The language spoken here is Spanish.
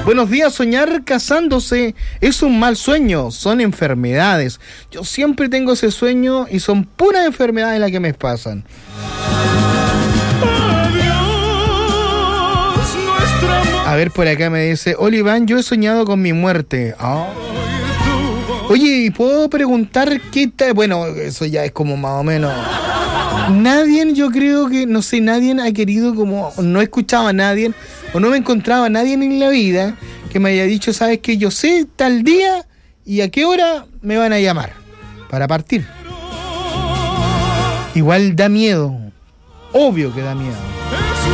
Buenos días, soñar casándose es un mal sueño, son enfermedades. Yo siempre tengo ese sueño y son puras enfermedades las que me pasan. A ver, por acá me dice, hola Iván, yo he soñado con mi muerte. Oh. Oye, ¿y puedo preguntar qué tal? Bueno, eso ya es como más o menos... Nadie, yo creo que, no sé, nadie ha querido como... No escuchaba a nadie, o no me encontraba a nadie en la vida que me haya dicho, ¿sabes qué? Yo sé tal día y a qué hora me van a llamar para partir. Igual da miedo. Obvio que da miedo.